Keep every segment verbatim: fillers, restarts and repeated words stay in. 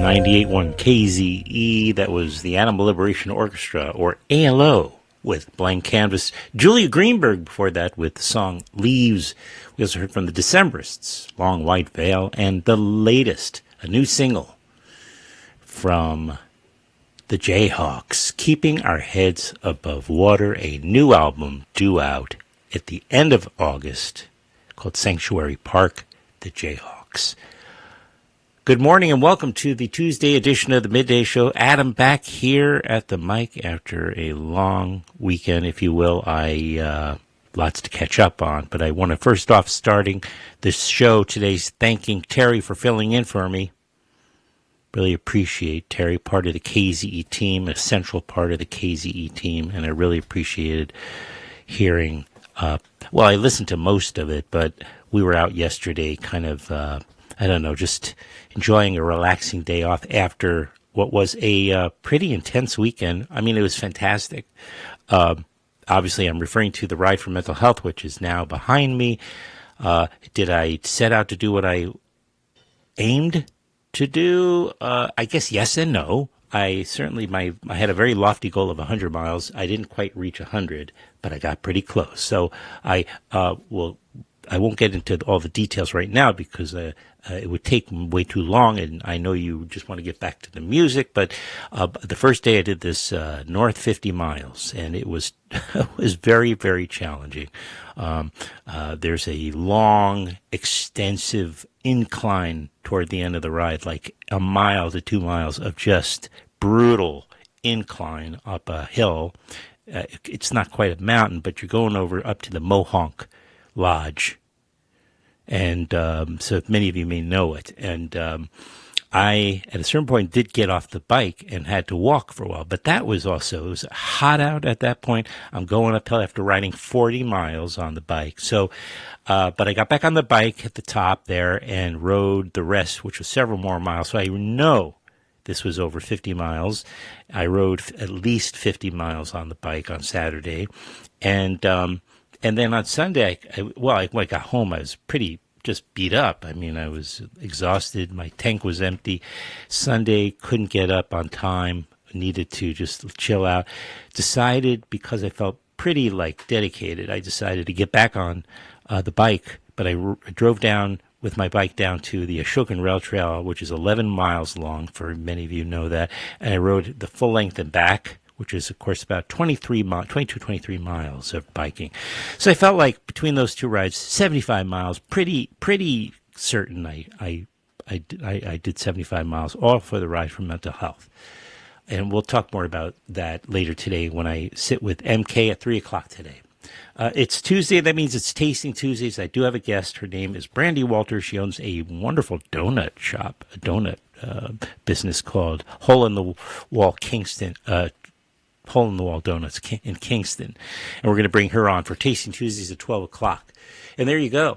ninety-eight point one K Z E. That was the Animal Liberation Orchestra, or A L O, with Blank Canvas. Julia Greenberg before that with the song Leaves. We also heard from the Decemberists, Long White Veil, and the latest, a new single from the Jayhawks, Keeping Our Heads Above Water, a new album due out at the end of August called Sanctuary Park, the Jayhawks. Good morning and welcome to the Tuesday edition of the Midday Show. Adam back here at the mic after a long weekend, if you will. I uh, lots to catch up on, but I want to first off starting this show today thanking Terry for filling in for me. Really appreciate Terry, part of the K Z E team, a central part of the K Z E team, and I really appreciated hearing. Uh, well, I listened to most of it, but we were out yesterday, kind of. Uh, I don't know, just enjoying a relaxing day off after what was a uh, pretty intense weekend. I mean, it was fantastic. Uh, obviously, I'm referring to the Ride for Mental Health, which is now behind me. Uh, did I set out to do what I aimed to do? Uh, I guess yes and no. I certainly, my I had a very lofty goal of one hundred miles. I didn't quite reach one hundred, but I got pretty close. So I uh, will... I won't get into all the details right now because uh, uh, it would take way too long, and I know you just want to get back to the music. But uh, the first day I did this uh, north fifty miles, and it was it was very, very challenging. Um, uh, there's a long, extensive incline toward the end of the ride, like a mile to two miles of just brutal incline up a hill. Uh, it's not quite a mountain, but you're going over up to the Mohonk Lodge, and um, so many of you may know it. And um, I, at a certain point, did get off the bike and had to walk for a while. But that was also, it was hot out at that point. I'm going uphill after riding forty miles on the bike. So, uh, but I got back on the bike at the top there and rode the rest, which was several more miles. So I know this was over fifty miles. I rode at least fifty miles on the bike on Saturday, and um, And then on Sunday, I, I, well, I, when I got home, I was pretty just beat up. I mean, I was exhausted. My tank was empty. Sunday, couldn't get up on time. Needed to just chill out. Decided, because I felt pretty, like, dedicated, I decided to get back on uh, the bike. But I, r- I drove down with my bike down to the Ashokan Rail Trail, which is eleven miles long, for many of you know that. And I rode the full length and back, which is, of course, about twenty-three, twenty-two, twenty-three miles of biking. So I felt like between those two rides, seventy-five miles, pretty pretty certain I I I, I, I did seventy-five miles, all for the Ride for Mental Health. And we'll talk more about that later today when I sit with M K at three o'clock today. Uh, it's Tuesday. That means it's Tasting Tuesdays. I do have a guest. Her name is Brandy Walters. She owns a wonderful donut shop, a donut uh, business called Hole in the Wall Kingston, uh Hole in the Wall Donuts in Kingston. And we're going to bring her on for Tasting Tuesdays at twelve o'clock. And there you go.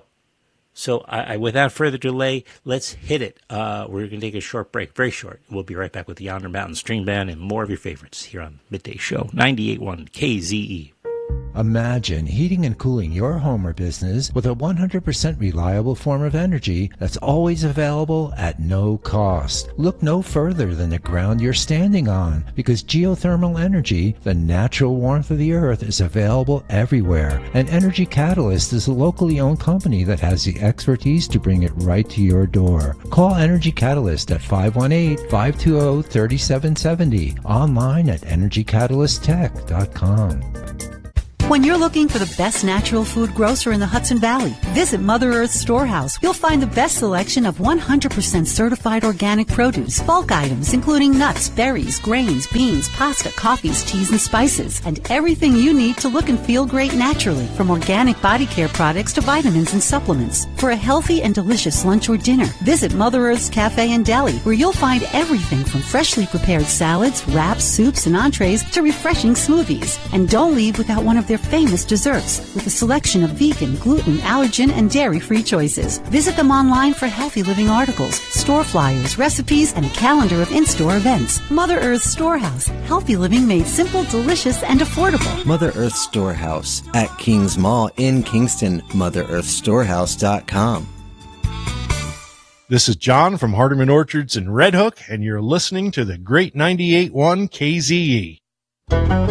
So I, I, without further delay, let's hit it. Uh, we're going to take a short break, very short. We'll be right back with the Yonder Mountain String Band and more of your favorites here on Midday Show, ninety-eight point one K Z E. Imagine heating and cooling your home or business with a one hundred percent reliable form of energy that's always available at no cost. Look no further than the ground you're standing on, because geothermal energy, the natural warmth of the earth, is available everywhere. And Energy Catalyst is a locally owned company that has the expertise to bring it right to your door. Call Energy Catalyst at five one eight, five two zero, three seven seven zero, online at energy catalyst tech dot com. When you're looking for the best natural food grocer in the Hudson Valley, visit Mother Earth's Storehouse. You'll find the best selection of one hundred percent certified organic produce, bulk items including nuts, berries, grains, beans, pasta, coffees, teas, and spices, and everything you need to look and feel great naturally, from organic body care products to vitamins and supplements. For a healthy and delicious lunch or dinner, visit Mother Earth's Cafe and Deli, where you'll find everything from freshly prepared salads, wraps, soups, and entrees to refreshing smoothies. And don't leave without one of their famous desserts with a selection of vegan, gluten, allergen, and dairy-free choices. Visit them online for healthy living articles, store flyers, recipes, and a calendar of in-store events. Mother Earth's Storehouse. Healthy living made simple, delicious, and affordable. Mother Earth Storehouse at Kings Mall in Kingston. mother earth storehouse dot com. This is John from Hardeman Orchards in Red Hook, and you're listening to the Great ninety-eight point one K Z E.